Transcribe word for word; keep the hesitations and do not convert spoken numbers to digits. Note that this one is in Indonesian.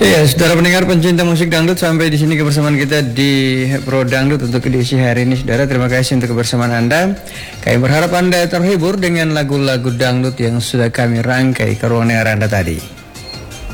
Iya, saudara pendengar pencinta musik dangdut, sampai di sini kebersamaan kita di Pro Dangdut untuk edisi hari ini. Saudara, terima kasih untuk kebersamaan Anda. Kami berharap Anda terhibur dengan lagu-lagu dangdut yang sudah kami rangkai ke ruang dengar Anda tadi.